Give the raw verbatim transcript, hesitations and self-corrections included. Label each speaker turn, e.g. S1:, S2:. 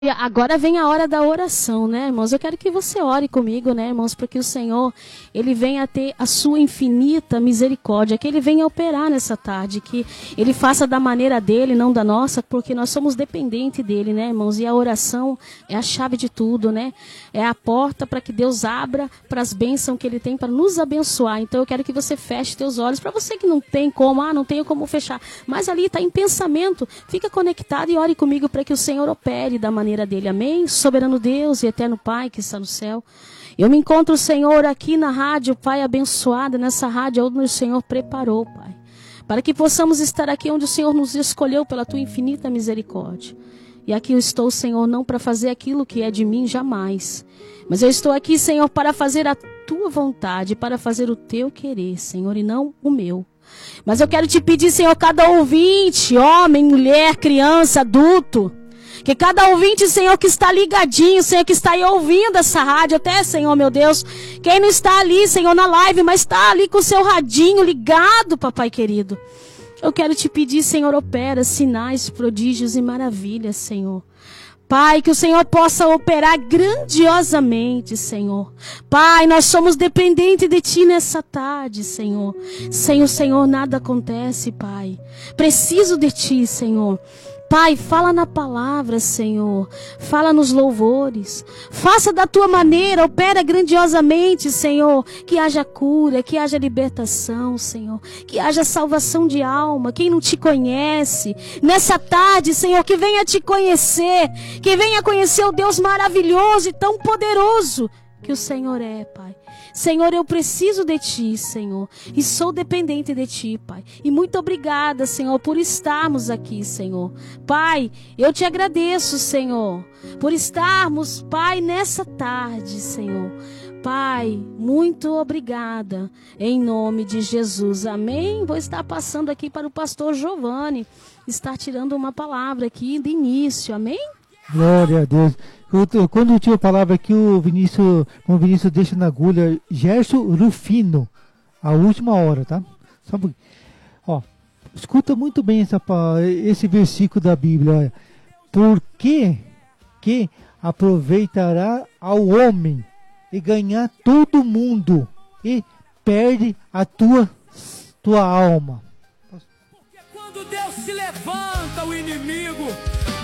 S1: E agora vem a hora da oração, né, irmãos? Eu quero que você ore comigo, né, irmãos? Porque o Senhor, Ele venha ter a sua infinita misericórdia, que Ele venha operar nessa tarde, que Ele faça da maneira dEle, não da nossa, porque nós somos dependentes dEle, né, irmãos? E a oração é a chave de tudo, né? É a porta para que Deus abra para as bênçãos que Ele tem para nos abençoar. Então eu quero que você feche teus olhos. Para você que não tem como, ah, não tenho como fechar, mas ali está em pensamento, fica conectado e ore comigo para que o Senhor opere da maneira dele, amém? Soberano Deus e eterno Pai que está no céu, eu me encontro, Senhor, aqui na rádio, Pai, abençoada, nessa rádio onde o Senhor preparou, Pai, para que possamos estar aqui onde o Senhor nos escolheu pela tua infinita misericórdia. E aqui eu estou, Senhor, não para fazer aquilo que é de mim, jamais, mas eu estou aqui, Senhor, para fazer a tua vontade, para fazer o teu querer, Senhor, e não o meu. Mas eu quero te pedir, Senhor, cada ouvinte, homem, mulher, criança, adulto, que cada ouvinte, Senhor, que está ligadinho, Senhor, que está aí ouvindo essa rádio, até, Senhor, meu Deus, quem não está ali, Senhor, na live, mas está ali com o seu radinho ligado, papai querido. Eu quero te pedir, Senhor, opera sinais, prodígios e maravilhas, Senhor. Pai, que o Senhor possa operar grandiosamente, Senhor. Pai, nós somos dependentes de Ti nessa tarde, Senhor. Sem o Senhor nada acontece, Pai. Preciso de Ti, Senhor. Pai, fala na palavra, Senhor. Fala nos louvores. Faça da tua maneira, opera grandiosamente, Senhor. Que haja cura, que haja libertação, Senhor. Que haja salvação de alma. Quem não te conhece, nessa tarde, Senhor, que venha te conhecer. Que venha conhecer o Deus maravilhoso e tão poderoso que o Senhor é, Pai. Senhor, eu preciso de Ti, Senhor, e sou dependente de Ti, Pai. E muito obrigada, Senhor, por estarmos aqui, Senhor. Pai, eu te agradeço, Senhor, por estarmos, Pai, nessa tarde, Senhor. Pai, muito obrigada, em nome de Jesus, amém? Vou estar passando aqui para o pastor Giovanni, estar tirando uma palavra aqui de início, amém?
S2: Glória a Deus. Quando eu tinha a palavra aqui, o Vinícius, o Vinícius deixa na agulha, Gerson Rufino, a última hora, tá? Só um ó, escuta muito bem essa, esse versículo da Bíblia, olha. Por que que aproveitará ao homem e ganhar todo mundo e perde a tua, tua alma?
S3: Porque quando Deus se levanta, o inimigo